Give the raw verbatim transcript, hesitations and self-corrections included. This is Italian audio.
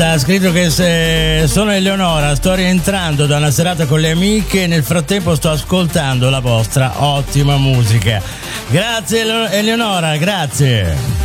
ha scritto che se sono Eleonora, sto rientrando da una serata con le amiche e nel frattempo sto ascoltando la vostra ottima musica. Grazie Eleonora, grazie.